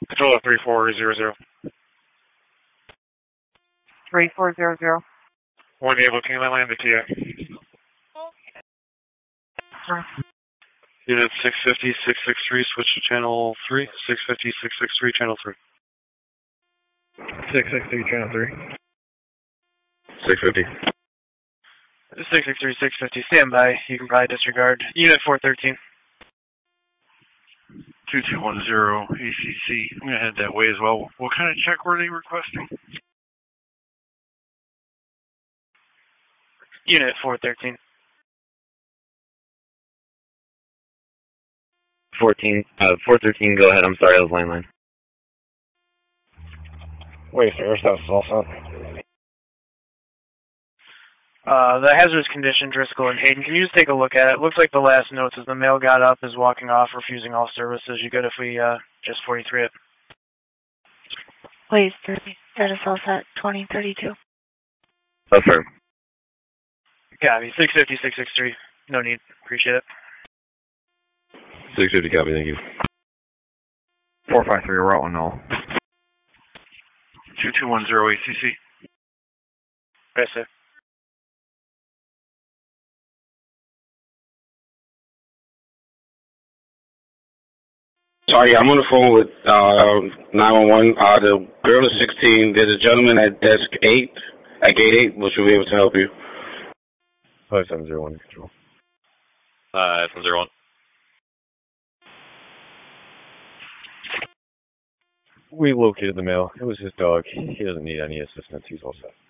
Control 3400. 3400. One able, can you land the TA? Unit 650, 663, switch to channel 3. 650, 663, channel 3. 663, channel 3. 650. 663, 650, stand by. You can probably disregard. Unit 413. 2210 ACC. I'm going to head that way as well. What kind of check were they requesting? Unit 413. 413, go ahead. I'm sorry, I was landline. Wait, sir, that's also. The hazardous condition, Driscoll and Hayden, can you just take a look at it? Looks like the last notes is the male got up, is walking off, refusing all services. You good if we just 43 it? Please, status all set, 2032. Affirm. Copy, 650, 663. No need, appreciate it. 650, copy, thank you. 453, route 1 null. 2210 ACC. Yes, sir. Sorry, I'm on the phone with 911. The girl is 16. There's a gentleman at desk 8, at gate 8, which will be able to help you. 5701, control. 5701. We located the male. It was his dog. He doesn't need any assistance. He's all set.